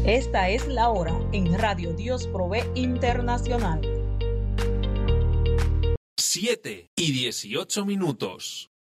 Esta es la hora en Radio Dios Provee Internacional. 7:18.